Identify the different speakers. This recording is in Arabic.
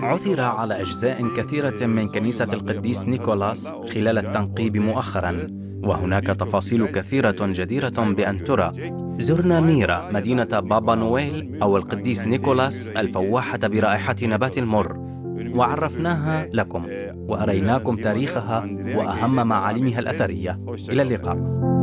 Speaker 1: عثر على أجزاء كثيرة من كنيسة القديس نيكولاس خلال التنقيب مؤخراً، وهناك تفاصيل كثيرة جديرة بأن ترى. زرنا ميرا، مدينة بابا نويل أو القديس نيكولاس الفواحة برائحة نبات المر، وعرفناها لكم وأريناكم تاريخها وأهم معالمها الأثرية. إلى اللقاء.